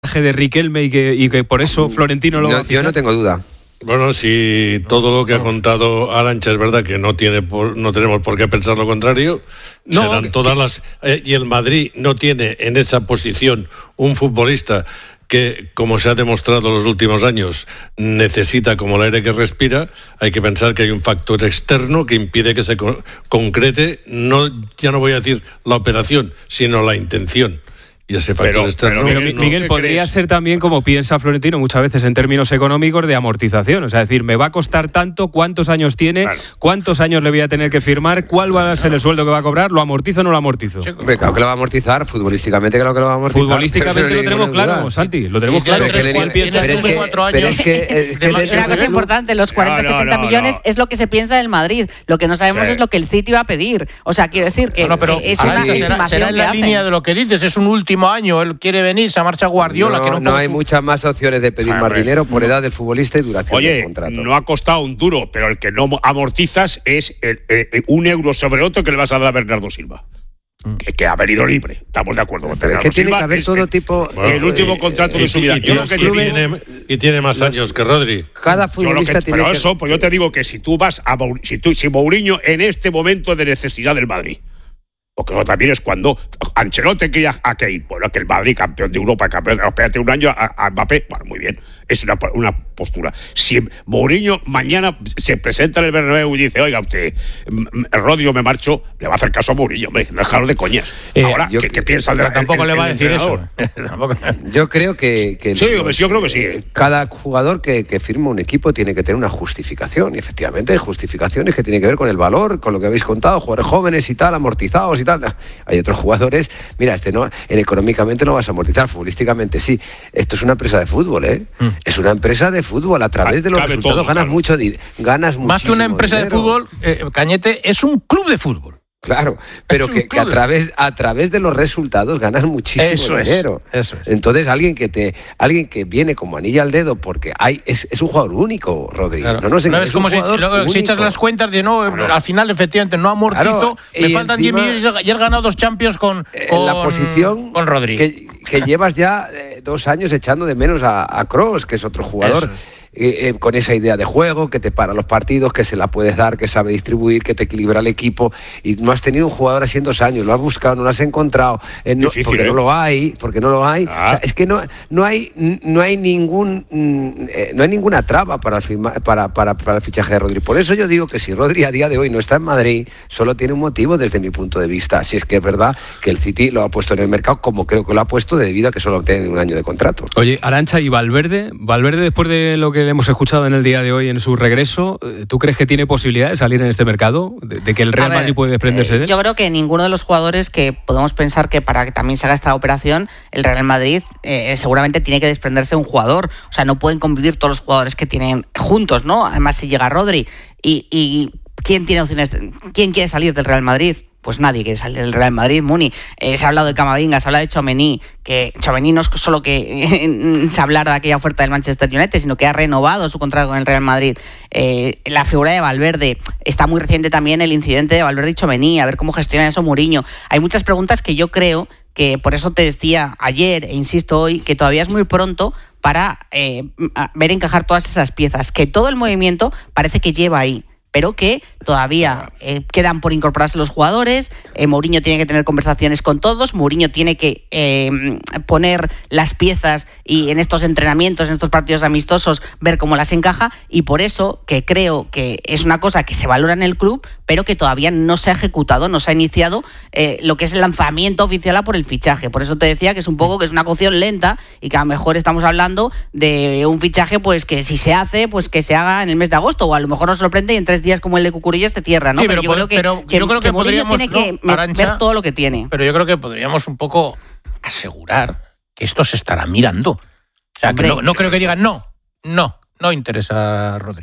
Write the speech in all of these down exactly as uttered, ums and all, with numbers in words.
fichaje de Riquelme y que, y que por eso Florentino lo no, va a fichar? Yo no tengo duda. Bueno, si todo lo que ha contado Arantxa es verdad, que no tiene por, no tenemos por qué pensar lo contrario, no, serán que, todas las eh, y el Madrid no tiene en esa posición un futbolista que, como se ha demostrado en los últimos años, necesita como el aire que respira. Hay que pensar que hay un factor externo que impide que se co- concrete, no, ya no voy a decir la operación, sino la intención. Y ese factor Pero, externo... pero, Pero no, Miguel, ¿qué podría crees? ser también como piensa Florentino muchas veces en términos económicos de amortización. O sea, es decir, me va a costar tanto, cuántos años tiene, Claro. cuántos años le voy a tener que firmar, cuál va a ser el sueldo que va a cobrar, ¿lo amortizo o no lo amortizo? Hombre, claro que lo va a amortizar, futbolísticamente claro que lo va a amortizar. Futbolísticamente Pero lo eso tenemos no hay ninguna claro, duda. Santi, lo tenemos Y tiene claro. tres, ¿Cuál tiene piensa? tres, Pero es que- cuatro pero años es que- es que de de- más- Una cosa importante, los cuarenta, No, no, setenta no, millones no. es lo que se piensa del Madrid. Lo que no sabemos Sí. es lo que el City va a pedir. O sea, quiero decir que, No, no, pero que es Arantxa, una será, estimación será en que la hacen. línea de lo que dices, es un último año, él quiere venir, se marcha Guardiola, no, que no, no hay su... muchas más opciones de pedir Ah, más hombre, dinero por edad del futbolista y duración del Oye, contrato. no ha costado un duro, pero el que no amortizas es el, el, el, un euro sobre otro que le vas a dar a Bernardo Silva. Que, que ha venido libre, estamos de acuerdo. Pero es Bernardo que tiene Silva que haber es todo el, tipo. el último eh, contrato de y, su vida. y- Yo y- lo que y te digo- tiene, y tiene más años que Rodri. Cada Yo lo futbolista que- tiene pero que. eso, pues yo te digo que si tú vas a Mour- si tú si Mourinho en este momento de necesidad del Madrid, porque eso también es cuando Ancelotti quería a Kane, bueno, que el Madrid campeón de Europa, campeón de espérate un año a, a Mbappé, bueno, muy bien, es una, una postura. Si Mourinho mañana se presenta en el Bernabéu y dice, oiga usted, Rodrigo me marcho, le va a hacer caso a Mourinho, hombre, dejaros de coñas. Eh, Ahora, yo- ¿qué, qué piensa el de Pero tampoco el- le va a el decir eso. entrenador? Tampoco. Yo creo que. que Sí, los- hombre, yo creo que sí, ¿eh? Cada jugador que, que firma un equipo tiene que tener una justificación. Y efectivamente, hay justificaciones que tienen que ver con el valor, con lo que habéis contado, jugadores jóvenes y tal, amortizados y tal. Hay otros jugadores, mira, este no, en económicamente no vas a amortizar, futbolísticamente sí. Esto es una empresa de fútbol, ¿eh? Mm. Es una empresa de fútbol. A través de los Cabe resultados todo, ganas claro. mucho di- ganas Más que una muchísimo empresa de dinero. fútbol, eh, Cañete, es un club de fútbol. Claro, pero Es un que, que a club. través a través de los resultados ganas muchísimo Eso es, dinero. eso es. Entonces alguien que te alguien que viene como anilla al dedo porque hay es, es un jugador único, Rodrigo. Claro. No nos No, engañemos, es como un si, jugador luego, si echas único. las cuentas de no, al final efectivamente no amortizo, Claro, me y faltan encima- diez millones y has ganado dos Champions con, En con la posición con Rodri. que, que llevas ya eh, dos años echando de menos a, a Kroos, que es otro jugador. Eso es. Eh, eh, con esa idea de juego, que te para los partidos, que se la puedes dar, que sabe distribuir, que te equilibra el equipo, y no has tenido un jugador así en dos años, lo has buscado, no lo has encontrado, eh, no- Difícil, porque ¿eh? no lo hay, porque no lo hay. Ah. O sea, es que no, no hay no hay ningún mm, eh, no hay ninguna traba para el, firma- para, para, para el fichaje de Rodri. Por eso yo digo que si Rodri a día de hoy no está en Madrid, solo tiene un motivo desde mi punto de vista. Si es que es verdad que el City lo ha puesto en el mercado, como creo que lo ha puesto, debido a que solo tiene un año de contrato. Oye, Arantxa, y Valverde, Valverde después de lo que le hemos escuchado en el día de hoy en su regreso, ¿tú crees que tiene posibilidad de salir en este mercado? ¿De, de que el Real A ver, Madrid puede desprenderse eh, de él? Yo creo que ninguno de los jugadores que podemos pensar que para que también se haga esta operación, el Real Madrid eh, seguramente tiene que desprenderse de un jugador. O sea, no pueden convivir todos los jugadores que tienen juntos, ¿no? Además, si llega Rodri y, y ¿quién tiene opciones? ¿Quién quiere salir del Real Madrid? Pues nadie quiere salir del Real Madrid, Muni. Eh, se ha hablado de Camavinga, se ha hablado de Tchouaméni, que Tchouaméni no es solo que eh, se hablara de aquella oferta del Manchester United, sino que ha renovado su contrato con el Real Madrid. Eh, la figura de Valverde, está muy reciente también el incidente de Valverde y Tchouaméni, a ver cómo gestiona eso Mourinho. Hay muchas preguntas que yo creo que, por eso te decía ayer, e insisto hoy, que todavía es muy pronto para eh, ver encajar todas esas piezas, que todo el movimiento parece que lleva ahí, pero que todavía eh, quedan por incorporarse los jugadores. eh, Mourinho tiene que tener conversaciones con todos, Mourinho tiene que eh, poner las piezas y en estos entrenamientos, en estos partidos amistosos, ver cómo las encaja, y por eso que creo que es una cosa que se valora en el club, pero que todavía no se ha ejecutado, no se ha iniciado eh, lo que es el lanzamiento oficial a por el fichaje. Por eso te decía que es un poco que es una cocción lenta y que a lo mejor estamos hablando de un fichaje pues que si se hace, pues que se haga en el mes de agosto, o a lo mejor nos sorprende y en tres días como el de Cucurilla se cierra, ¿no? Sí, pero, pero yo creo que, pero que, yo creo que que Mourinho podríamos, tiene que ¿no, me- Arantxa? ver todo lo que tiene. Pero yo creo que podríamos un poco asegurar que esto se estará mirando. O sea, que Hombre, no, no creo que digan, no, no, no interesa a Rodri.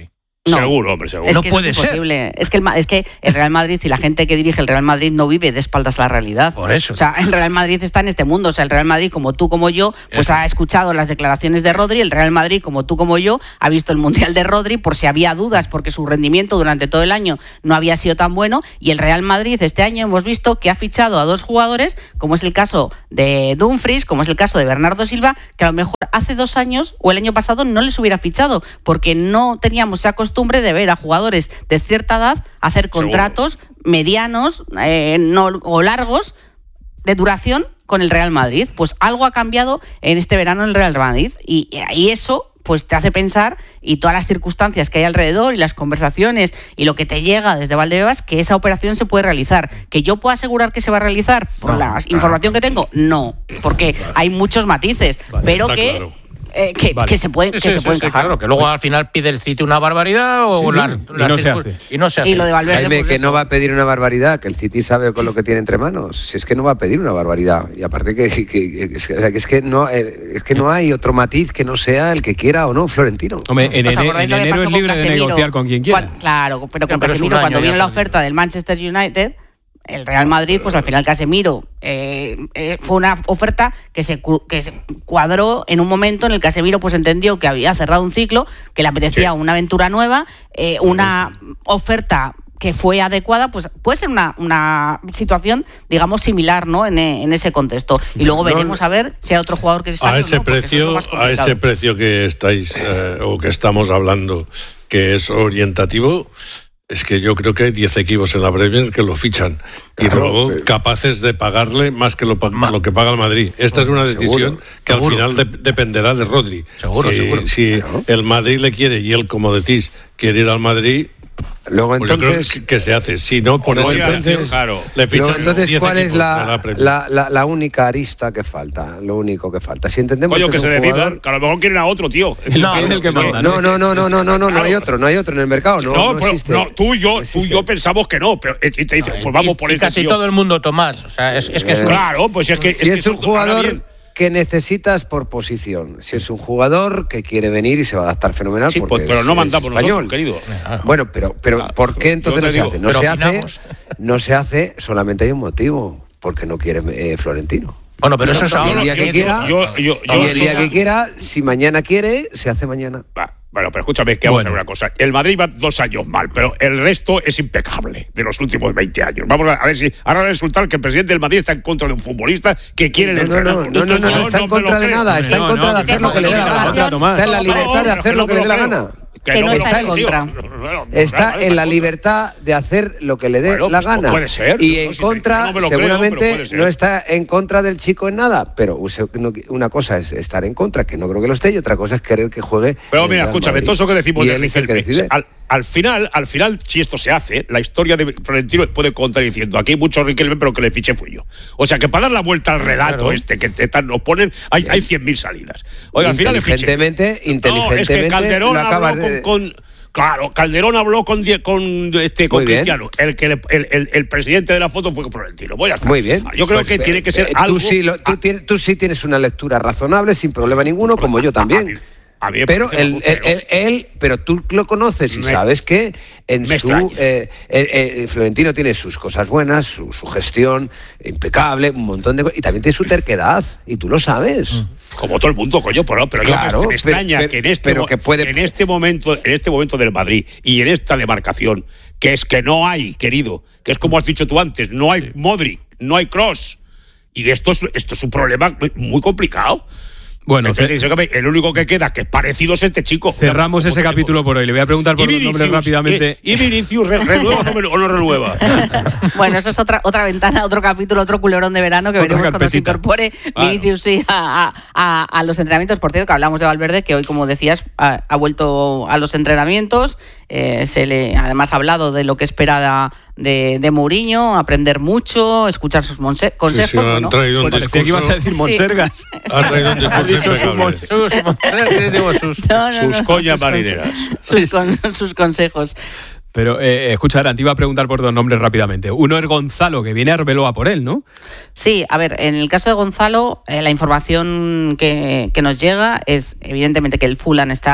No. Seguro, hombre, seguro. Es No que puede es ser. imposible. Es que, el, es que el Real Madrid y la gente que dirige el Real Madrid no vive de espaldas a la realidad. Por eso. O sea, el Real Madrid está en este mundo. O sea, el Real Madrid, como tú, como yo, pues Eso. ha escuchado las declaraciones de Rodri. El Real Madrid, como tú, como yo, ha visto el Mundial de Rodri por si había dudas, porque su rendimiento durante todo el año no había sido tan bueno. Y el Real Madrid este año hemos visto que ha fichado a dos jugadores, como es el caso de Dumfries, como es el caso de Bernardo Silva, que a lo mejor hace dos años o el año pasado no les hubiera fichado, porque no teníamos esa costumbre de ver a jugadores de cierta edad hacer contratos medianos eh, no, o largos de duración con el Real Madrid. Pues algo ha cambiado en este verano en el Real Madrid y, y eso pues te hace pensar, y todas las circunstancias que hay alrededor y las conversaciones y lo que te llega desde Valdebebas, que esa operación se puede realizar. ¿Que yo puedo asegurar que se va a realizar por No, la claro. información que tengo? No, porque hay muchos matices, Vale, pero está que... claro. eh, que, Vale. que se pueden Sí, que sí, se sí, pueden sí, encajar. claro, que luego al final pide el City una barbaridad o Sí, sí, las, y las no se circun- hace. y no se hace. Y lo de Valverde, Jaime, pues que eso. no va a pedir una barbaridad, que el City sabe con lo que tiene entre manos. Si es que no va a pedir una barbaridad. Y aparte que, que, que- es, que, o sea, que es que no eh, es que no hay otro matiz que no sea el que quiera o no Florentino. Hombre, en, ¿Os ene- acordáis en lo que enero pasó es con libre de Casemiro? negociar con quien quiera. Cuan- claro, pero Ya, con pero es un Casemiro, año cuando ya vino la casi. oferta del Manchester United, el Real Madrid, pues al final Casemiro eh, eh, fue una oferta que se, cu- que se cuadró en un momento en el que Casemiro pues entendió que había cerrado un ciclo, que le apetecía una aventura nueva, eh, una oferta que fue adecuada, pues puede ser una, una situación, digamos, similar, ¿no? En, en ese contexto. Y luego No, veremos a ver si hay otro jugador que sale A o ese no, porque eso es lo precio, más a complicado. ese precio que estáis eh, o que estamos hablando, que es orientativo, es que yo creo que hay diez equipos en la Premier que lo fichan y Claro, luego pero- capaces de pagarle más que lo, pa- Ma- lo que paga el Madrid. Esta es una decisión Seguro, que seguro. al final de- dependerá de Rodri. Seguro, si, seguro. si Claro. el Madrid le quiere y él, como decís, quiere ir al Madrid, Luego pues yo creo entonces, que, que se hace. Si no, por luego ese entonces- precio, claro. le luego fichan entonces diez ¿cuál es equipos de la, la Premier. la, la, la única arista que falta? Lo único que falta. Si entendemos Coño, que que es se un decidan, jugador- que a lo mejor quieren a otro, tío. El No, que es el que no, manda, No, no, no, no, no, no, no, no hay Claro. otro, no hay otro en el mercado, no, No, no pero existe. no, tú y yo, No tú y existe. yo pensamos que no, pero y te dicen, pues vamos y, por y este casi tío. todo el mundo, Tomás. O sea, es, es que es un- Claro, pues es que Si es, que un eso- ahora jugador bien, que necesitas por posición, si es un jugador que quiere venir y se va a adaptar fenomenal, Sí, porque pues, pero es- no es mandamos español. nosotros, querido. Bueno, pero, pero Claro, ¿por qué entonces yo no te se digo, hace? No pero se hace, opinamos. no se hace, solamente hay un motivo, porque no quiere eh, Florentino. Bueno, pero eso es Y ahora. el día que yo- quiera, yo- yo- y yo- el día que quiera, si mañana quiere, se hace mañana. Va, bueno, pero escúchame, que vamos Bueno. a ver una cosa. El Madrid va dos años mal, pero el resto es impecable de los últimos veinte años. Vamos a, a ver si ahora resulta que el presidente del Madrid está en contra de un futbolista que quiere No, el no, no, entrenador. no, no, no, no Yo está en me lo contra de creo. nada, está en No, contra no, de que hacer lo no, que le dé la que no, gana. Tomás. Está en la No, libertad de no, hacer que lo no que me le dé la creo. gana. Que no me lo está en creo, tío. contra. Bueno, Está bueno, en la bueno, libertad de hacer lo que le dé Bueno, la pues gana. puede ser, Y no, en si te- contra, no me lo creo, seguramente pero puede ser. no está en contra del chico en nada. Pero una cosa es estar en contra, que no creo que lo esté, y otra cosa es querer que juegue. Pero en el mira, Real escúchame, Madrid. todo eso que decimos Y de él es el que Riquelme, decide. al, al final, al final, si esto se hace, la historia de Florentino puede contar diciendo aquí hay mucho Riquelme, pero que le fiché fui yo. O sea que para dar la vuelta al relato Claro. este que te tan- nos ponen, hay, hay cien mil salidas. Oiga, al final le fiché. Inteligentemente, No, inteligentemente es que Calderón lo acabas habló de- con, con- Claro, Calderón habló con, die- con, este, con Muy bien. Cristiano. El, que le- el, el- el presidente de la foto fue Florentino. Voy a estar. Muy bien. Yo creo Pues, que tiene que ser eh, algo. Tú sí, lo- tú, a- tienes- tú sí tienes una lectura razonable, sin problema ninguno, como yo a- también. a mí- a mí me Pero parece él, algo, él, pero- él- él- pero tú lo conoces y Me- sabes que en me su extraña. eh, eh, eh, Florentino tiene sus cosas buenas, su, su gestión impecable, un montón de cosas, y también tiene su terquedad, y tú lo sabes. Como todo el mundo, coño, pero, pero yo Claro, me, me pero- extraña pero- que en este, pero mo- que puede- que en este momento, en este momento del Madrid y en esta demarcación, que es que no hay, querido, que es como has dicho tú antes, no hay Modric, no hay Cross. Y de esto es, esto es un problema muy- muy complicado. Bueno, Entonces, ce- dígame, el único que queda que es parecido es este chico. cerramos ese Como- capítulo por hoy. Le voy a preguntar por Y los nombres Vinicius, rápidamente. eh, ¿Y Vinicius re- renueva o no, me- o no renueva? Bueno, eso es otra otra ventana, otro capítulo, otro culebrón de verano que Otra veremos cuando se carpetita. incorpore Claro. Vinicius sí, a, a- a los entrenamientos. Por cierto, que hablamos de Valverde, que hoy, como decías, ha, ha vuelto a los entrenamientos. Eh, se le además ha hablado de lo que espera de, de Mourinho, aprender mucho, escuchar sus monse- consejos. Sí, sí, han bueno, traído un pues- Parecía que ibas a decir Sí. Monsergas. Ha traído un discurso dicho su impecable. Sus, sus- digo, sus- No, no, Sus no, coñas sus conse- marineras. Sus, con- sus consejos. Pero eh, escucha, Aran, te iba a preguntar por dos nombres rápidamente. Uno es Gonzalo, que viene a Arbeloa por él, ¿no? Sí, a ver, en el caso de Gonzalo, eh, la información que, que nos llega es evidentemente que el Fulham está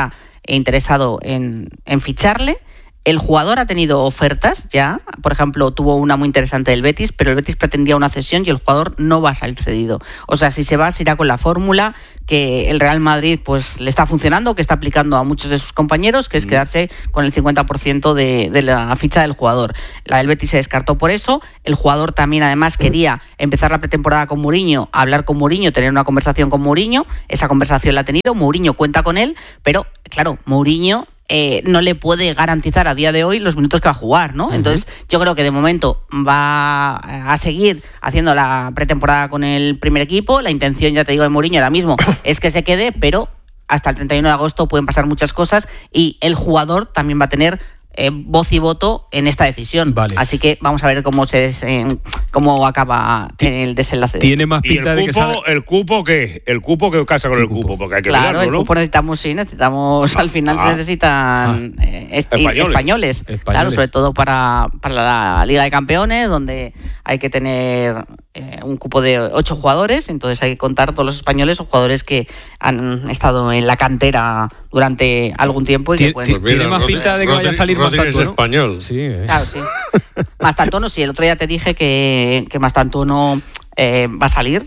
interesado en, en ficharle. El jugador ha tenido ofertas ya, por ejemplo, tuvo una muy interesante del Betis, pero el Betis pretendía una cesión y el jugador no va a salir cedido. O sea, si se va, se irá con la fórmula que el Real Madrid pues le está funcionando, que está aplicando a muchos de sus compañeros, que es quedarse con el cincuenta por ciento de, de la ficha del jugador. La del Betis se descartó por eso. El jugador también, además, quería empezar la pretemporada con Mourinho, hablar con Mourinho, tener una conversación con Mourinho. Esa conversación la ha tenido, Mourinho cuenta con él, pero, claro, Mourinho Eh, no le puede garantizar a día de hoy los minutos que va a jugar, ¿no? Uh-huh. Entonces yo creo que de momento va a seguir haciendo la pretemporada con el primer equipo. La intención, ya te digo, de Mourinho ahora mismo es que se quede, pero hasta el treinta y uno de agosto pueden pasar muchas cosas y el jugador también va a tener Eh, voz y voto en esta decisión. Vale. Así que vamos a ver cómo se des, eh, cómo acaba el desenlace. Tiene más pinta ¿Y el de cupo, que sabe... el cupo qué? El cupo que casa con el cupo? cupo, porque hay que Claro, mirarlo, el ¿no? cupo necesitamos, sí, necesitamos, al final Ah. se necesitan Ah. eh, est- Españoles. españoles, Españoles. claro, sobre todo para, para la Liga de Campeones, donde hay que tener eh, un cupo de ocho jugadores, entonces hay que contar todos los españoles o jugadores que han estado en la cantera durante algún tiempo y que Tiene- pueden... tiene- Tiene más Rodri- pinta de que vaya a salir Rodri- Rodri Mastantuono. es español. Sí, eh. Claro, sí. Mastantuono, sí, el otro día te dije que, que Mastantuono eh, va a salir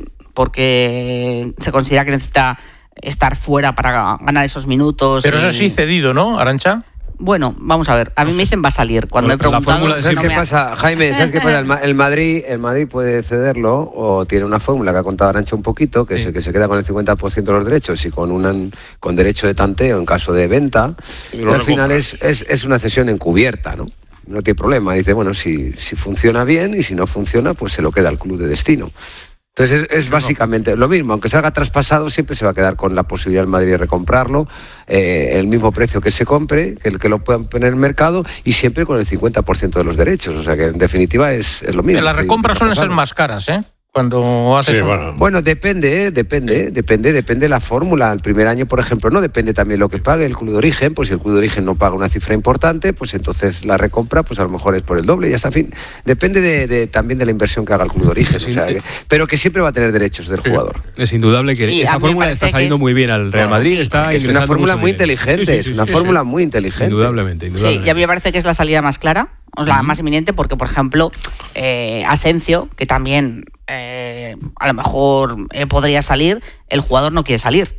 porque se considera que necesita estar fuera para ganar esos minutos. Pero eso y- sí cedido, ¿no, Arantxa? Bueno, vamos a ver. A mí me dicen va a salir. Cuando he Pues la preguntado, fórmula de no ¿Sabes qué me ha- pasa, Jaime? ¿Sabes qué pasa? El, Ma- el Madrid, el Madrid puede cederlo o tiene una fórmula que ha contado Arantxa un poquito, que Sí. es el que se queda con el cincuenta por ciento de los derechos y con una, con derecho de tanteo en caso de venta. Y Y lo al final recompra. es, es, es una cesión encubierta, ¿no? No tiene problema. Dice, bueno, si, si funciona bien y si no funciona, pues se lo queda al club de destino. Entonces es, es básicamente lo mismo, aunque salga traspasado, siempre se va a quedar con la posibilidad del Madrid de recomprarlo, eh, el mismo precio que se compre, que el que lo puedan poner en el mercado y siempre con el cincuenta por ciento de los derechos. O sea que en definitiva es, es lo mismo. Las recompras suelen ser más caras, ¿eh? Cuando haces Sí, un- bueno. Bueno, depende, ¿eh? depende, ¿eh? depende, depende la fórmula. El primer año, por ejemplo, no depende también lo que pague el club de origen, pues si el club de origen no paga una cifra importante, pues entonces la recompra, pues a lo mejor es por el doble y hasta fin. Depende de, de- también de la inversión que haga el club de origen, Sí, o sea, sí. que- pero que siempre va a tener derechos del jugador. Es indudable que Y a esa mí me fórmula parece está que saliendo es- muy bien al Real Madrid. Sí, está Que es una ingresando fórmula mucho muy dinero. inteligente, Sí, sí, es sí, una sí, fórmula sí. muy inteligente. Indudablemente, Sí, indudablemente. y a mí me parece que es la salida más clara, o la más inminente, porque, por ejemplo, eh, Asencio, que también eh, a lo mejor eh, podría salir, el jugador no quiere salir.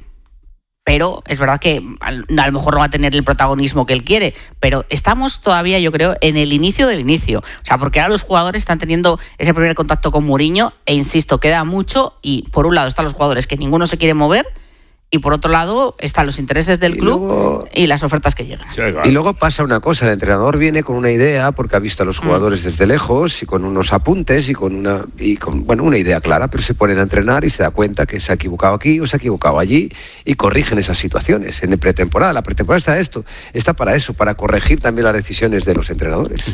Pero es verdad que a, a lo mejor no va a tener el protagonismo que él quiere, pero estamos todavía, yo creo, en el inicio del inicio. O sea, porque ahora los jugadores están teniendo ese primer contacto con Mourinho e, insisto, queda mucho y por un lado están los jugadores que ninguno se quiere mover y por otro lado están los intereses del Y club luego- y las ofertas que llegan. Sí, claro. Y luego pasa una cosa, el entrenador viene con una idea porque ha visto a los jugadores desde lejos y con unos apuntes y con una y con bueno, una idea clara, pero se ponen a entrenar y se da cuenta que se ha equivocado aquí o se ha equivocado allí y corrigen esas situaciones. En pretemporada, la pretemporada está esto, está para eso, para corregir también las decisiones de los entrenadores.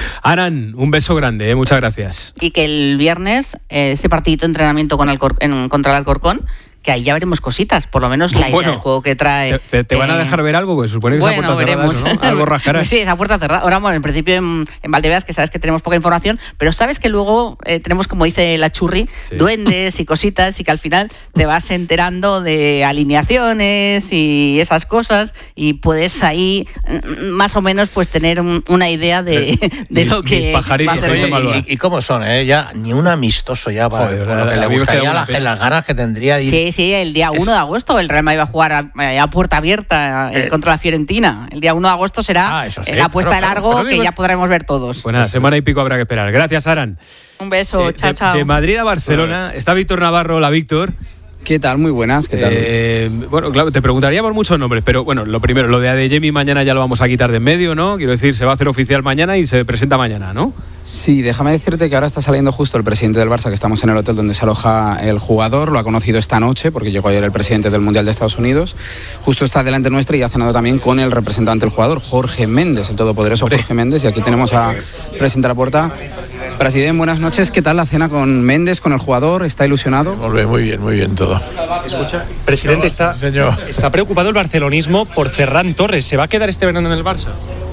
Aran, un beso grande, ¿eh? Muchas gracias. Y que el viernes eh, ese partidito de entrenamiento con Alcor- en, contra el Alcorcón, que ahí ya veremos cositas, por lo menos la idea Bueno, del juego que trae. ¿Te, te- te van a eh, dejar ver algo? Pues supone que bueno, esa puerta cerrada, veremos. eso, ¿no? Algo rascarás. Sí, esa puerta cerrada. Ahora, bueno, en principio en, en Valdebebas, que sabes que tenemos poca información, pero sabes que luego eh, tenemos, como dice la Churri, Sí. duendes y cositas y que al final te vas enterando de alineaciones y esas cosas y puedes ahí mm, más o menos pues tener un- una idea de, de Mis- lo que mis pajaritos, va a hacer oye, el Malva. Madrid. ¿Y, y cómo son, eh? Ya ni un amistoso ya para Joder, con la- lo que a le mí me gustaría queda la, una pena. las ganas que tendría de ir. Sí, sí, el día uno de agosto el Real Madrid va a jugar a, a puerta abierta eh, Eh. contra la Fiorentina. El día uno de agosto será Ah, eso sí, eh, la apuesta claro, de largo claro, pero que digo- ya podremos ver todos. Pues nada, semana y pico habrá que esperar. Gracias, Aran. Un beso, Eh, chao, de, chao. de Madrid a Barcelona está Víctor Navarro. Hola, Víctor. ¿Qué tal? Muy buenas, ¿qué tal? Luis? Eh, bueno, claro, te preguntaría por muchos nombres, pero bueno, lo primero, lo de Adeyemi mañana ya lo vamos a quitar de en medio, ¿no? Quiero decir, se va a hacer oficial mañana y se presenta mañana, ¿no? Sí, déjame decirte que ahora está saliendo justo el presidente del Barça, que estamos en el hotel donde se aloja el jugador, lo ha conocido esta noche, porque llegó ayer el presidente del Mundial de Estados Unidos, justo está delante nuestra y ha cenado también con el representante del jugador, Jorge Méndez, el todopoderoso Jorge Méndez, y aquí tenemos a presidente de la puerta. Presidente, buenas noches, ¿qué tal la cena con Méndez, con el jugador? ¿Está ilusionado? Muy bien, muy bien, muy bien todo. Escucha, presidente, está, Señor. está preocupado el barcelonismo por Ferran Torres. ¿Se va a quedar este verano en el Barça?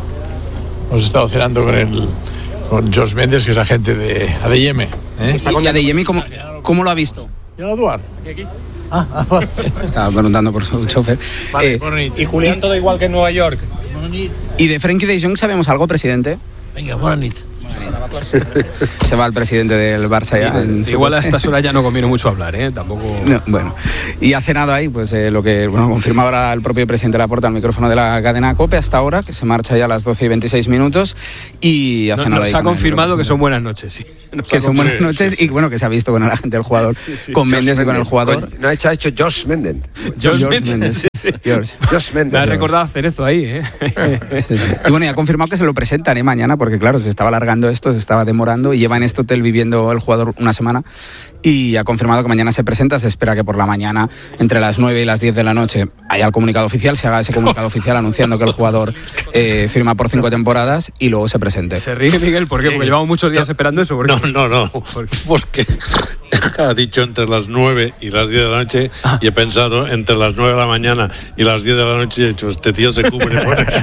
Hemos estado cenando con el, con George Méndez, que es agente de A D M. ¿eh? Está ¿Y con- Adeyemi cómo, cómo lo ha visto? ¿Y a Eduard? Ah, ah, vale. Estaba preguntando por su chofer. Vale, eh, Y Julián todo igual que en Nueva York. ¿Y de Frenkie de Jong sabemos algo, presidente? Venga, buena nit. Se va el presidente del Barça ya. En su Igual a coche. estas horas ya no conviene mucho hablar, ¿eh? Tampoco... No, bueno, y ha cenado ahí, pues eh, lo que bueno, confirma ahora el propio presidente Laporta al micrófono de la cadena COPE hasta ahora, que se marcha ya a las doce y veintiséis minutos y ha No, cenado nos ahí ha con el confirmado que representante. son buenas noches, sí. Nos Que ha son buenas confirmado. noches y bueno, que se ha visto con el agente del jugador, Sí, sí. con Méndez Josh y con el Mendes. jugador. No ha hecho, ha hecho Josh Menden. George George Mendes, Mendes. sí, sí. George. Josh Mendes. Me ha recordado a Cerezo ahí, ¿eh? Sí, sí. Y bueno, y ha confirmado que se lo presentan ¿eh? mañana, porque claro, se estaba alargando esto, se estaba demorando y lleva en este hotel viviendo el jugador una semana y ha confirmado que mañana se presenta. Se espera que por la mañana, entre las nueve y las diez de la noche, haya el comunicado oficial, se haga ese comunicado oficial anunciando que el jugador eh, firma por cinco temporadas y luego se presente. Se ríe Miguel, ¿por qué? Porque llevamos muchos días esperando eso. ¿Por qué? No, no, no. Porque ha dicho entre las nueve y las diez de la noche y he pensado entre las nueve de la mañana y las diez de la noche y he dicho, este tío se cubre por eso.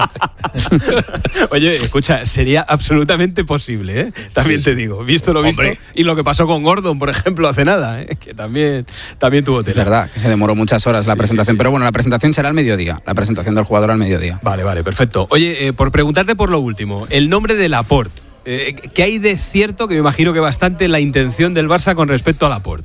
Oye, escucha, sería absolutamente posible, ¿eh? También te digo, visto lo visto. Hombre. Y lo que pasó con Gordon, por ejemplo, hace nada, ¿eh? Que también, también tuvo Es tela. verdad, que se demoró muchas horas la Sí, presentación, sí, sí. pero bueno, la presentación será al mediodía, la presentación del jugador al mediodía. Vale, vale, perfecto. Oye, eh, por preguntarte por lo último, el nombre de Laporte. Eh, ¿Qué hay de cierto, que me imagino que bastante, la intención del Barça con respecto a Laporte?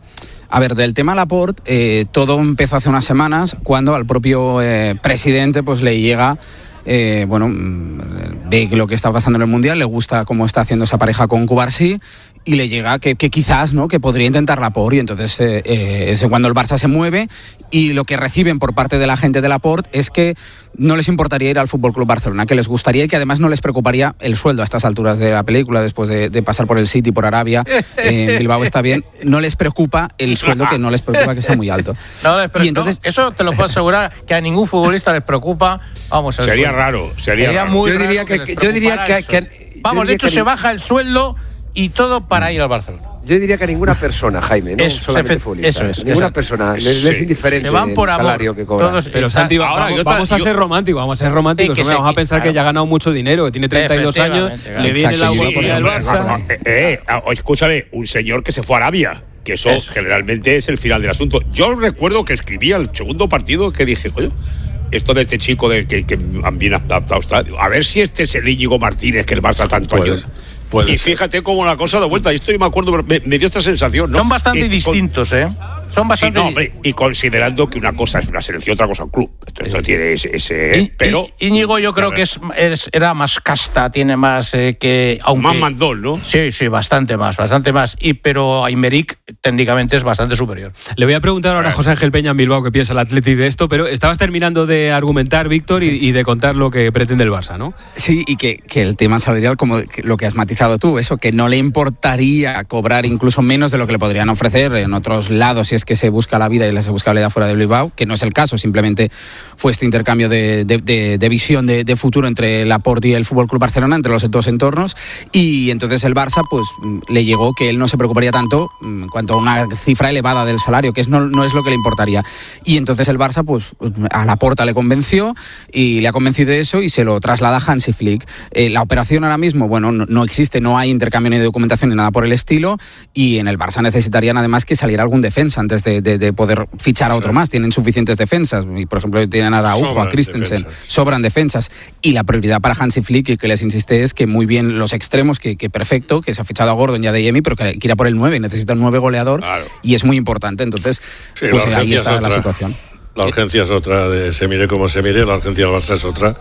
A ver, del tema Laporte, eh, todo empezó hace unas semanas cuando al propio eh, presidente pues le llega, eh, bueno, mm, ve lo que está pasando en el Mundial, le gusta cómo está haciendo esa pareja con Cubarsí y le llega que, que quizás, ¿no?, que podría intentar Laporte y entonces eh, eh, es cuando el Barça se mueve y lo que reciben por parte de la gente de Laporte es que no les importaría ir al F C Barcelona, que les gustaría y que además no les preocuparía el sueldo a estas alturas de la película, después de, de pasar por el City, por Arabia, eh, Bilbao está bien, no les preocupa el sueldo, que no les preocupa que sea muy alto. No, les pre- Y entonces- no, eso te lo puedo asegurar, que a ningún futbolista les preocupa. Vamos, el Sería sueldo. raro, sería raro. muy Yo diría raro que- les que- yo diría preocupara que- el que- sueldo. yo Vamos, de diría hecho que se ni- baja el sueldo y todo para ir al Barcelona. Yo diría que ninguna persona, Jaime, no Eso, solamente efe- futbolista. eso es, Ninguna exacto. persona, les, Sí. les es indiferente Se van por el amor. salario que cobra. Todos- Pero Está- Santi, va- ahora, vamos, yo ta- vamos a yo- ser románticos, vamos a ser románticos. Sí, que hombre, se- vamos a pensar claro. que ya ha ganado mucho dinero, que tiene treinta y dos años, Efectivamente, le viene la Exacto. oportunidad del hombre, Barça. Eh, eh, ah, escúchame, un señor que se fue a Arabia, que eso, Eso. generalmente es el final del asunto. Yo recuerdo que escribía el segundo partido que dije, oye, esto de este chico de que, que bien adaptado está, a ver si este es el Íñigo Martínez que el Barça tanto Puede- ayuda. puede Y ser. fíjate cómo la cosa da vuelta. Y esto yo me acuerdo, me, me dio esta sensación, ¿no? Son bastante Y con- distintos, ¿eh? Son Sí, bastante no, hombre, y considerando que una cosa es una selección, otra cosa un club. Esto, esto tiene ese. ese- I- pero. I- Íñigo yo creo que es, es- era más casta, tiene más eh, que... Aunque, Más mandón, ¿no? Sí, sí, bastante más, bastante más. Y, pero Aymeric técnicamente es bastante superior. Le voy a preguntar ahora a José Ángel Peña en Bilbao qué piensa el Athletic de esto, pero estabas terminando de argumentar, Víctor, y, y de contar lo que pretende el Barça, ¿no? Sí, y que, que el tema salarial, como que lo que has matizado tú, eso, que no le importaría cobrar incluso menos de lo que le podrían ofrecer en otros lados si es que se busca la vida y se busca la vida fuera de Bilbao, que no es el caso, simplemente fue este intercambio de, de, de, de visión de, de futuro entre Laporte y el F C Barcelona, entre los dos entornos, y entonces el Barça pues le llegó que él no se preocuparía tanto en cuanto a una cifra elevada del salario, que es, no, no es lo que le importaría. Y entonces el Barça pues a Laporta le convenció y le ha convencido de eso y se lo traslada a Hansi Flick. Eh, la operación ahora mismo, bueno, no, no existe, no hay intercambio ni de documentación ni nada por el estilo, y en el Barça necesitarían además que saliera algún defensa antes de, de, de poder fichar a otro más. Tienen suficientes defensas, y por ejemplo tienen a Araujo, Sobran a Christensen, defensas. sobran defensas, y la prioridad para Hansi Flick, y que les insiste, es que muy bien los extremos, que, que perfecto, que se ha fichado a Gordon y a Adeyemi, pero que quiera por el nueve, necesita un nueve goleador, Claro. y es muy importante. Entonces, Sí, pues la ahí urgencia está es la otra. situación. La urgencia es otra, de se mire como se mire, la urgencia del Barça es otra.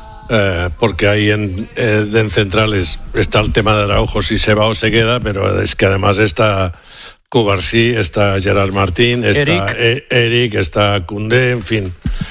Eh, porque ahí en, eh, en centrales está el tema de Araujo, si se va o se queda, pero es que además está Cubarsí, está Gerard Martín, está Eric. E- Eric, está Koundé, en fin.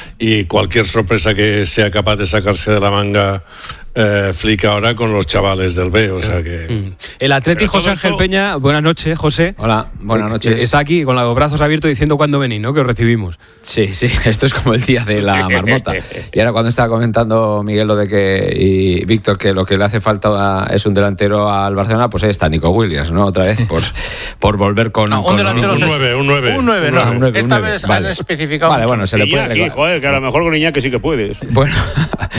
Y cualquier sorpresa que sea capaz de sacarse de la manga eh, Flick ahora con los chavales del B, o sea que... El Athletic, Pero todo José Ángel esto- Peña, buenas noches, José. Hola, buenas Que noches. Está aquí con los brazos abiertos diciendo cuándo venís, ¿no? Que os recibimos. Sí, sí, esto es como el día de la marmota. Y ahora cuando estaba comentando Miguel lo de que y Víctor que lo que le hace falta es un delantero al Barcelona, pues ahí está Nico Williams, ¿no? Otra vez por, por volver con, No, un con delantero un de- nueve, un nueve. Un nueve, no. Ah, un nueve, un Esta nueve, vez vale. han especificado Vale, mucho. bueno, se le puede Iñaki, recordar. joder, que a lo mejor con Iñaki sí que puedes. Bueno,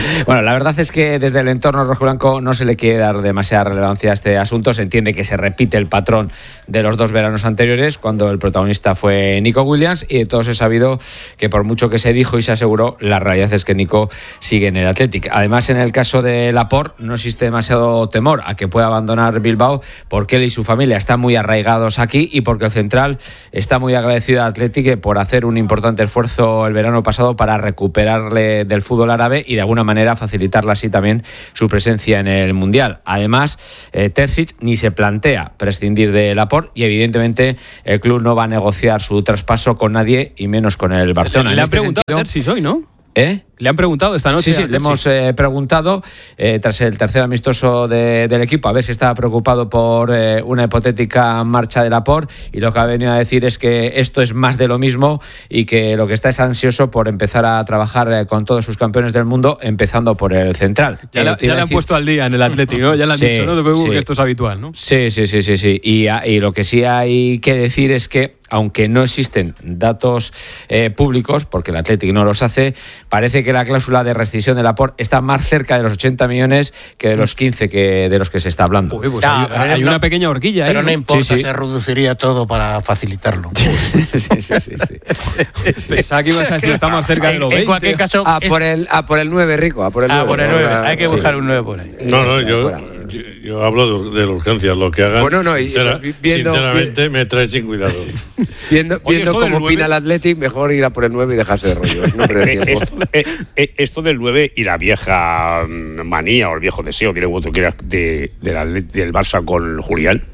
Bueno, la verdad es que desde el entorno rojiblanco no se le quiere dar demasiada relevancia a este asunto. Se entiende que se repite el patrón de los dos veranos anteriores, cuando el protagonista fue Nico Williams, y de todos he sabido que por mucho que se dijo y se aseguró, la realidad es que Nico sigue en el Athletic. Además, en el caso de Laporte no existe demasiado temor a que pueda abandonar Bilbao, porque él y su familia están muy arraigados aquí y porque el central está muy agradecido al Athletic por hacer un importante esfuerzo el verano pasado para recuperarle del fútbol árabe y de alguna manera facilitarle así también su presencia en el Mundial. Además, eh, Terzic ni se plantea prescindir de Laporte y evidentemente el club no va a negociar su traspaso con nadie y menos con el Barcelona. Le en han este preguntado sentido, a Terzic hoy, ¿no? ¿Eh? Le han preguntado esta noche. Sí, sí, le hemos eh, preguntado eh, tras el tercer amistoso de, del equipo a ver si estaba preocupado por eh, una hipotética marcha de Laporte, y lo que ha venido a decir es que esto es más de lo mismo y que lo que está es ansioso por empezar a trabajar eh, con todos sus campeones del mundo, empezando por el central. Ya, la, ya le han puesto al día en el Athletic, ¿no? Ya le han sí, dicho, no te preocupes, sí. que esto es habitual, ¿no? Sí, sí, sí, sí, sí. Y, y lo que sí hay que decir es que, aunque no existen datos eh, públicos, porque el Athletic no los hace, parece que la cláusula de rescisión de Laporte está más cerca de los ochenta millones que de los quince que de los que se está hablando. Uy, pues Ya, hay, hay no, una pequeña horquilla Pero ahí, no ¿no? importa, Sí, sí. se reduciría todo para facilitarlo. Sí, sí, sí, sí, sí. Pensaba que ibas a decir, está más cerca de los En, en veinte. cualquier caso, A es- por el, a por el nueve, Rico, a por el ah, nueve. por el nueve. Hay que Sí. buscar un nueve por ahí. No, no, yo, Fuera. yo, yo hablo de, de la urgencia. Lo que hagan, Bueno, no, y- sincera- y viendo- sinceramente, me trae sin cuidado. Viendo, Oye, viendo esto del cómo nueve- opina el Athletic, mejor ir a por el nueve y dejarse de rollos. No perder Eh, tiempo. esto, eh, eh, esto del nueve y la vieja mm, manía o el viejo deseo, diré como tú quieras, de, de la- del Barça con Julián,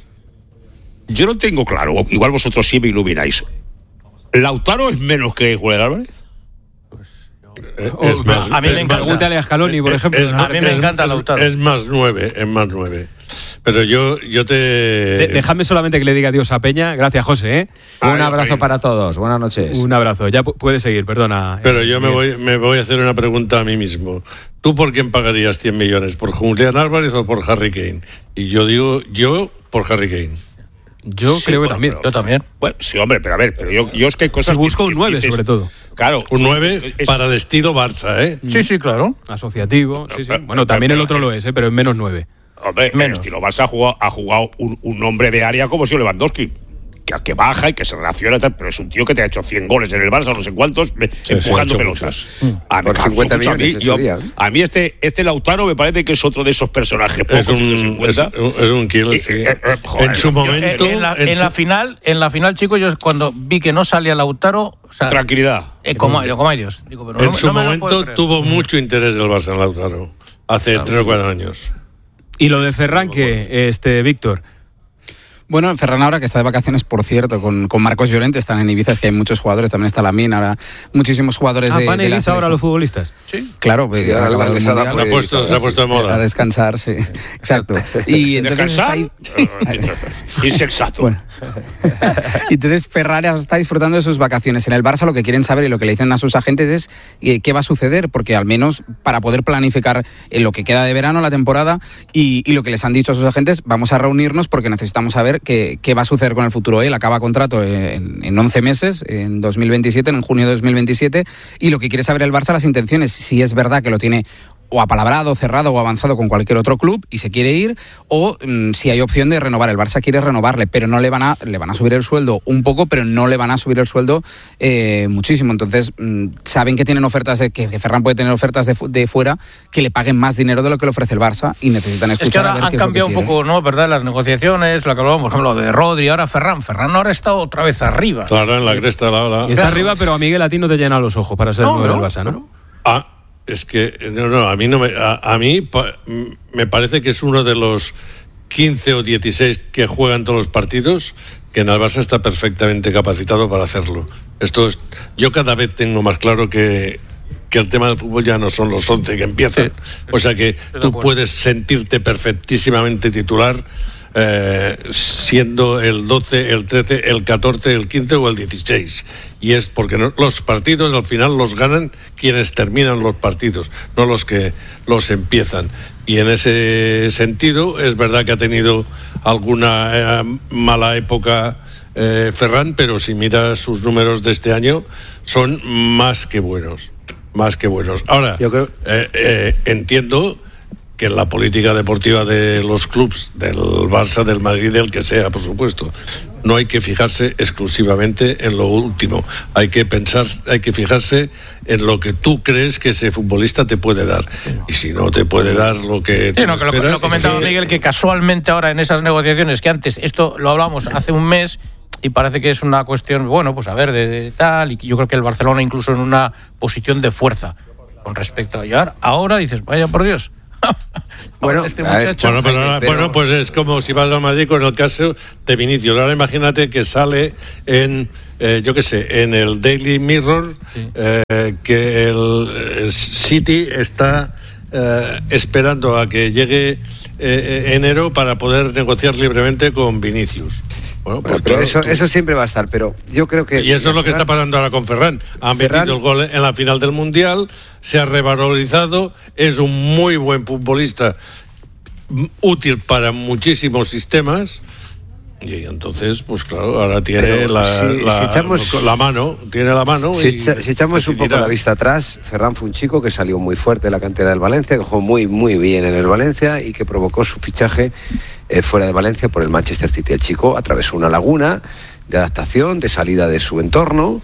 yo no tengo claro, igual vosotros sí me ilumináis. ¿Lautaro es menos que Julián Álvarez? Es Oh, más, a mí me es encanta. más- Pregúntale a Scaloni, por ejemplo. es A más- mí me es- encanta es- Lautaro. Es más nueve, es más nueve. Pero yo, yo te... De- Déjame solamente que le diga adiós a Peña. Gracias, José. ¿eh? Un Ah, abrazo bien. para todos. Buenas noches. Un abrazo. Ya pu- puedes seguir, perdona. Pero eh, yo me Miguel. voy, me voy a hacer una pregunta a mí mismo. ¿Tú por quién pagarías cien millones? ¿Por Julián Álvarez o por Harry Kane? Y yo digo, yo por Harry Kane. Yo Sí, creo que bueno, también. pero- Yo también. Bueno, sí, hombre, pero a ver, pero yo, yo es que hay cosas... Si busco que- un que nueve, dices- sobre todo. Claro. Un nueve es- para el estilo Barça, ¿eh? Sí, sí, claro. Asociativo. Sí, sí. pero- Bueno, también el pero- otro lo es, ¿eh? Pero en menos nueve. Hombre, Menos. el estilo Barça ha jugado, ha jugado un, un hombre de área como si Lewandowski. Que, que baja y que se relaciona, y tal, pero es un tío que te ha hecho cien goles en el Barça, no sé cuántos, me- sí, empujando ha hecho pelotas. Mm. A, Por me cansó cincuenta mucho a mí. millones en Yo- su día. a mí este, este Lautaro me parece que es otro de esos personajes Es pocos de un, es, cincuenta. es un kill, Eh, sí. eh, eh, joder, en su yo- momento... En, en la, en en su- la final, en la final, chicos, yo cuando vi que no salía Lautaro, o sea, Tranquilidad. eh, como, como hay Dios. Digo, pero en no, su no me lo puedo momento creer. tuvo mucho interés el Barça en Lautaro. Hace tres o cuatro años. Y lo de Ferran, que este Víctor. Bueno, Ferran ahora que está de vacaciones, por cierto, con, con Marcos Llorente, están en Ibiza, es que hay muchos jugadores, también está Lamine, ahora muchísimos jugadores Ah, de, van a de la Ibiza ahora selección. los futbolistas. Claro, Sí, porque ahora ha acabado les el ha dado Mundial. Se ha puesto, se ha puesto de A moda. descansar, sí. Exacto. Y entonces está ahí... Insensato. Bueno. Y entonces Ferran está disfrutando de sus vacaciones. En el Barça lo que quieren saber y lo que le dicen a sus agentes es eh, qué va a suceder, porque al menos para poder planificar en lo que queda de verano, la temporada, y, y lo que les han dicho a sus agentes, vamos a reunirnos porque necesitamos saber qué, qué va a suceder con el futuro. Él acaba contrato en, en once meses, en dos mil veintisiete, en junio de dos mil veintisiete, y lo que quiere saber el Barça, las intenciones, si es verdad que lo tiene o apalabrado, cerrado o avanzado con cualquier otro club y se quiere ir, o mm, si hay opción de renovar. El Barça quiere renovarle, pero no le van a le van a subir el sueldo un poco, pero no le van a subir el sueldo eh, muchísimo. Entonces mm, saben que tienen ofertas de, que, que Ferran puede tener ofertas de, fu- de fuera que le paguen más dinero de lo que le ofrece el Barça y necesitan escuchar. Es que a ver ahora han qué es lo que cambiado un quiere. poco, ¿no? ¿Verdad? Las negociaciones, la que hablábamos, por ejemplo, de Rodri, ahora Ferran. Ferran ahora está otra vez arriba. Claro, en la cresta de la ola. Está Claro. arriba, pero a Miguel a ti no te llena los ojos para ser No, el nueve no, del Barça, ¿no? Ah, es que no, no, a mí no me, a, a mí pa- me parece que es uno de los quince o dieciséis que juegan todos los partidos que en el Barça está perfectamente capacitado para hacerlo. Esto es, yo cada vez tengo más claro que que el tema del fútbol ya no son los once que empiezan, o sea que tú puedes sentirte perfectísimamente titular eh, siendo el doce, el trece, el catorce, el quince o el dieciséis. Y es porque no, los partidos al final los ganan quienes terminan los partidos, no los que los empiezan. Y en ese sentido es verdad que ha tenido alguna eh, mala época eh, Ferran, pero si miras sus números de este año son más que buenos. más que buenos. Ahora, Yo creo... eh, eh, entiendo que en la política deportiva de los clubs, del Barça, del Madrid, del que sea, por supuesto, no hay que fijarse exclusivamente en lo último. Hay que pensar, hay que fijarse en lo que tú crees que ese futbolista te puede dar. Y si no te puede dar lo que tú sí, no, que esperas, lo, lo comentaba sí. Miguel, que casualmente ahora en esas negociaciones, que antes, esto lo hablamos hace un mes, y parece que es una cuestión, bueno, pues a ver, de, de tal, y yo creo que el Barcelona incluso en una posición de fuerza con respecto a llegar. Ahora dices, vaya por Dios. Bueno, este a ver, muchacho. Bueno, pero ahora- Pero- bueno, pues es como si vas a Madrid con el caso de Vinicius. Ahora imagínate que sale en, eh, yo qué sé, en el Daily Mirror, Sí. eh, que el, eh, City está eh, esperando a que llegue eh, enero para poder negociar libremente con Vinicius. Bueno, pues Bueno, pero claro, eso, tú- eso siempre va a estar, pero yo creo que... y eso es lo que está pasando ahora con Ferran. Han Ferran- metido el gol en la final del Mundial, se ha revalorizado, es un muy buen futbolista, m- útil para muchísimos sistemas. Y entonces, pues claro, ahora tiene Pero la, si- la, si echamos- la mano, tiene la mano. Si, y echa- si echamos un poco decidirá. la vista atrás, Ferran fue un chico que salió muy fuerte de la cantera del Valencia, que jugó muy, muy bien en el Valencia y que provocó su fichaje eh, fuera de Valencia por el Manchester City. El chico atravesó una laguna de adaptación, de salida de su entorno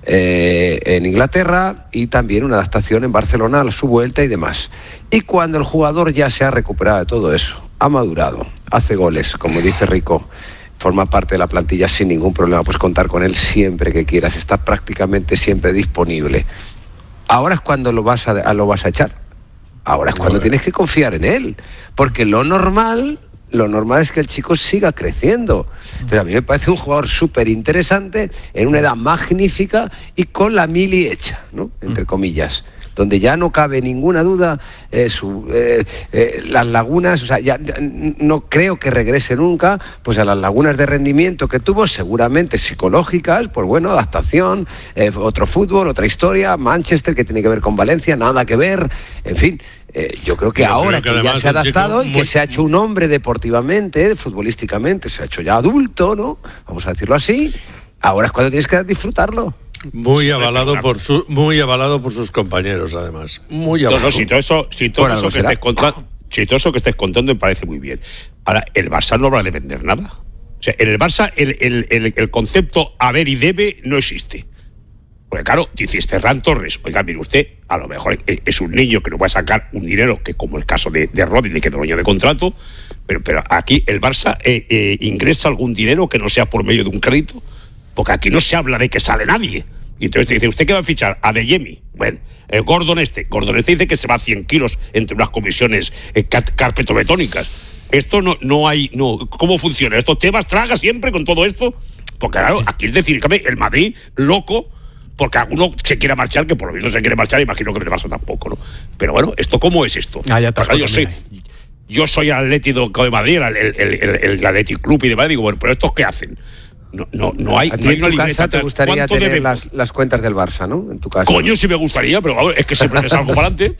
eh, en Inglaterra y también una adaptación en Barcelona a su vuelta y demás. Y cuando el jugador ya se ha recuperado de todo eso, ha madurado, hace goles, como dice Rico, forma parte de la plantilla sin ningún problema, pues contar con él siempre que quieras, está prácticamente siempre disponible. Ahora es cuando lo vas a, a- lo vas a echar. Ahora es cuando tienes que confiar en él, porque lo normal, lo normal es que el chico siga creciendo. Entonces a mí me parece un jugador súper interesante, en una edad magnífica y con la mili hecha, ¿no? Entre comillas, donde ya no cabe ninguna duda, eh, su, eh, eh, las lagunas, o sea, ya ya no creo que regrese nunca, pues a las lagunas de rendimiento que tuvo, seguramente psicológicas, pues bueno, adaptación, eh, otro fútbol, otra historia, Manchester, que tiene que ver con Valencia, nada que ver, en fin. Eh, yo creo que Yo creo ahora que que, ya además se ha el chico adaptado y muy- que se ha hecho un hombre deportivamente, futbolísticamente, se ha hecho ya adulto, ¿no? Vamos a decirlo así. Ahora es cuando tienes que disfrutarlo. Muy Sí, avalado pero- por su, muy avalado por sus compañeros, además. Muy No, avalado. no, si todo eso, si todo Por eso algo que será. estés contando, si todo eso que estés contando me parece muy bien. Ahora, el Barça no habla de vender nada. O sea, en el Barça el, el, el, el concepto haber y debe no existe. Porque claro, dices Ferran Torres, oiga, mire usted, a lo mejor es un niño que no va a sacar un dinero, que como el caso de, de Rodri, que es dueño de contrato, pero, pero aquí el Barça eh, eh, ingresa algún dinero que no sea por medio de un crédito, porque aquí no se habla de que sale nadie. Y entonces te dice, ¿usted qué va a fichar? A De Jemi. Bueno, el Gordon este. Gordon este dice que se va a cien kilos entre unas comisiones eh, car- carpetobetónicas. Esto no, no hay, no, ¿cómo funciona? ¿Esto Tebas traga siempre con todo esto? Porque claro, aquí es decir, que el Madrid, loco, porque alguno se quiera marchar, que por lo menos se quiere marchar, imagino que el Barça tampoco, ¿no? Pero bueno, ¿esto cómo es esto? Ah, ya te has Pues, yo contado soy, yo soy Atlético de Madrid, el, el, el, el Athletic Club y demás, digo, bueno, pero ¿estos qué hacen? No, no, no hay, A ti no hay en una tu casa libreta. te gustaría ¿Cuánto tener debemos? las, las cuentas del Barça, ¿no? En tu casa. Coño, sí me gustaría, pero vamos, es que siempre me salgo para adelante.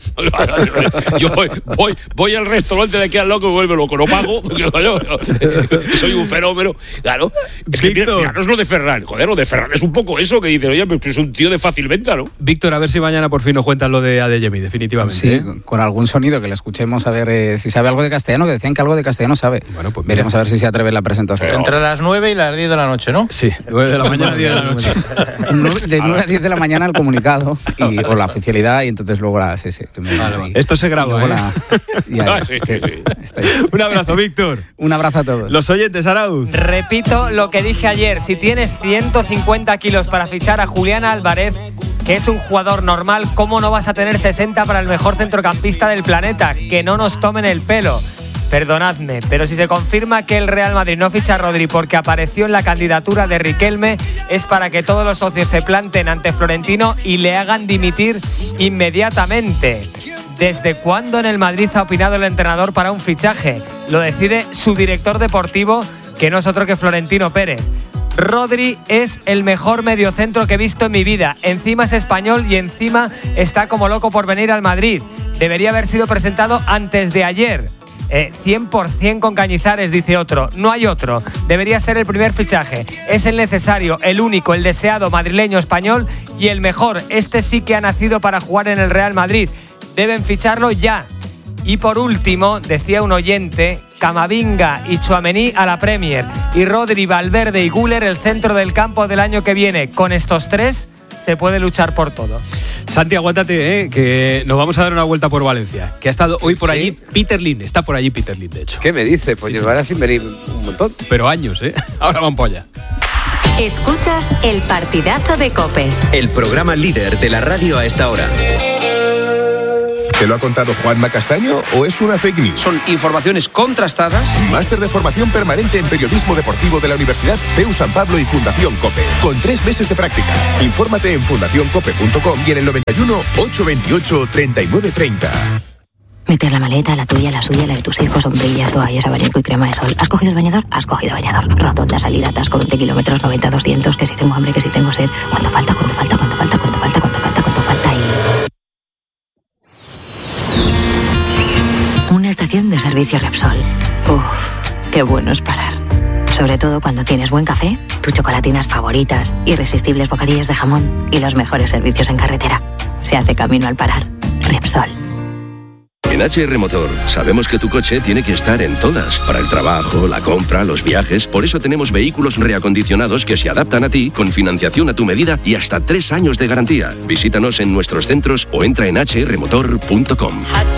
Yo voy, voy, voy al restaurante de aquí al loco y vuelve loco, no pago, porque coño, soy un fenómeno. Claro, es que mira, mira, no es lo de Ferran, joder, lo de Ferran es un poco eso que dice, oye, pues es un tío de fácil venta, ¿no? Víctor, a ver si mañana por fin nos cuentan lo de Adeyemi, definitivamente. Sí, ¿eh? con algún sonido que le escuchemos a ver eh, si sabe algo de castellano, que decían que algo de castellano sabe. Bueno, pues mira. Veremos a ver si se atreve en la presentación. Entre las nueve y las diez de la noche, ¿no? Sí, nueve de la mañana, diez de la noche. Nueve- De nueve a diez de la mañana el comunicado y, o la oficialidad y entonces luego la... Sí, sí, y- Esto se graba, luego ¿eh? la- ya, ya, Ah, sí, que- sí, sí. está ahí. Un abrazo, Víctor. Un abrazo a todos. Los oyentes, Arauz. Repito lo que dije ayer, si tienes ciento cincuenta kilos para fichar a Julián Álvarez, que es un jugador normal, ¿cómo no vas a tener sesenta para el mejor centrocampista del planeta? Que no nos tomen el pelo. Perdonadme, pero si se confirma que el Real Madrid no ficha a Rodri porque apareció en la candidatura de Riquelme, es para que todos los socios se planten ante Florentino y le hagan dimitir inmediatamente. ¿Desde cuándo en el Madrid ha opinado el entrenador para un fichaje? Lo decide su director deportivo, que no es otro que Florentino Pérez. Rodri es el mejor mediocentro que he visto en mi vida. Encima es español y encima está como loco por venir al Madrid. Debería haber sido presentado antes de ayer. Eh, cien por ciento con Cañizares, dice otro. No hay otro. Debería ser el primer fichaje. Es el necesario, el único, el deseado madrileño español y el mejor. Este sí que ha nacido para jugar en el Real Madrid. Deben ficharlo ya. Y por último, decía un oyente, Camavinga y Tchouaméni a la Premier. Y Rodri, Valverde y Güler el centro del campo del año que viene. Con estos tres se puede luchar por todo. Santi, aguántate, ¿eh? Que nos vamos a dar una vuelta por Valencia. Que ha estado hoy por ¿Sí? allí Peter Lim. Está por allí Peter Lim, de hecho. ¿Qué me dice? Pues sí, llevará sí. sin venir un montón. Pero años, ¿eh? Ahora van por allá. Escuchas el partidazo de COPE. El programa líder de la radio a esta hora. ¿Te lo ha contado Juanma Castaño o es una fake news? Son informaciones contrastadas. Máster de formación permanente en periodismo deportivo de la Universidad C E U San Pablo y Fundación COPE. Con tres meses de prácticas. Infórmate en fundación cope punto com y en el noventa y uno, ochocientos veintiocho, treinta y nueve treinta. Meter la maleta, la tuya, la suya, la de tus hijos, sombrillas, toallas, abanico y crema de sol. ¿Has cogido el bañador? Has cogido bañador. Rotonda, salida, atasco, veinte kilómetros, noventa, doscientos. Que si tengo hambre, que si tengo sed. ¿Cuánto falta? ¿Cuánto falta? ¿Cuánto falta? ¿Cuánto falta? ¿Cuánto falta? ¿Cuánto falta? Y... una estación de servicio Repsol. Uf, qué bueno es parar. Sobre todo cuando tienes buen café, tus chocolatinas favoritas, irresistibles bocadillos de jamón y los mejores servicios en carretera. Se hace camino al parar. Repsol. En H R Motor sabemos que tu coche tiene que estar en todas, para el trabajo, la compra, los viajes. Por eso tenemos vehículos reacondicionados que se adaptan a ti, con financiación a tu medida y hasta tres años de garantía. Visítanos en nuestros centros o entra en h r motor punto com.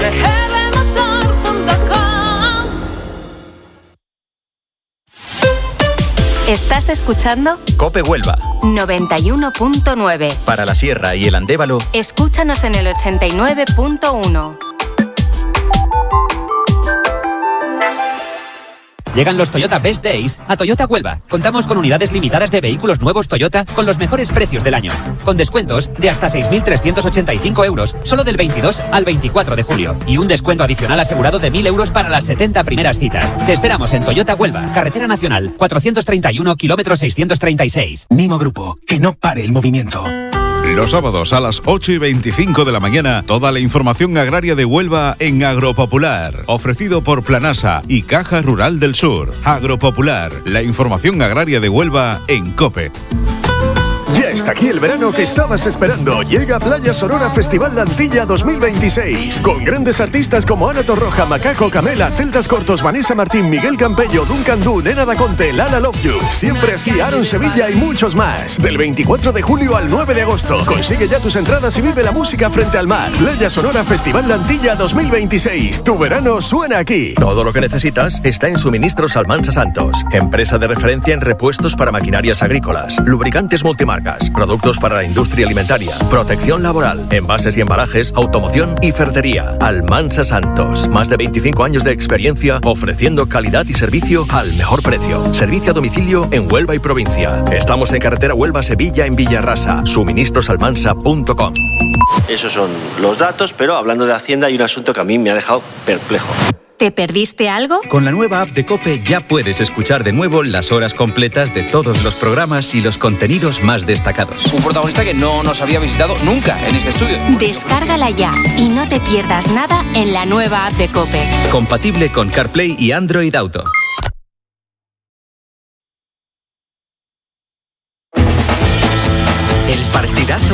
¿Estás escuchando? COPE Huelva noventa y uno punto nueve. Para la Sierra y el Andévalo, escúchanos en el ochenta y nueve punto uno. Llegan los Toyota Best Days a Toyota Huelva. Contamos con unidades limitadas de vehículos nuevos Toyota con los mejores precios del año. Con descuentos de hasta seis mil trescientos ochenta y cinco euros solo del veintidós al veinticuatro de julio. Y un descuento adicional asegurado de mil euros para las setenta primeras citas. Te esperamos en Toyota Huelva, Carretera Nacional, cuatrocientos treinta y uno, kilómetro seiscientos treinta y seis. Nimo Grupo, que no pare el movimiento. Los sábados a las ocho y veinticinco de la mañana, toda la información agraria de Huelva en Agropopular. Ofrecido por Planasa y Caja Rural del Sur. Agropopular, la información agraria de Huelva en COPE. Ya está aquí el verano que estabas esperando. Llega Playa Sonora Festival Lantilla dos mil veintiséis. Con grandes artistas como Ana Torroja, Macaco, Camela, Celtas Cortos, Vanessa Martín, Miguel Campello, Duncan Du, Nena Daconte, Lala Love You. Siempre así, Aaron Sevilla y muchos más. Del veinticuatro de julio al nueve de agosto. Consigue ya tus entradas y vive la música frente al mar. Playa Sonora Festival Lantilla dos mil veintiséis. Tu verano suena aquí. Todo lo que necesitas está en Suministros Almansa Santos. Empresa de referencia en repuestos para maquinarias agrícolas, lubricantes multimarcas, productos para la industria alimentaria, protección laboral, envases y embalajes, automoción y ferretería. Almansa Santos. Más de veinticinco años de experiencia ofreciendo calidad y servicio al mejor precio. Servicio a domicilio en Huelva y provincia. Estamos en carretera Huelva-Sevilla en Villarrasa. suministros almansa punto com. Esos son los datos, pero hablando de Hacienda hay un asunto que a mí me ha dejado perplejo. ¿Te perdiste algo? Con la nueva app de COPE ya puedes escuchar de nuevo las horas completas de todos los programas y los contenidos más destacados. Un protagonista que no nos había visitado nunca en este estudio. Descárgala ya y no te pierdas nada en la nueva app de COPE. Compatible con CarPlay y Android Auto. El partidazo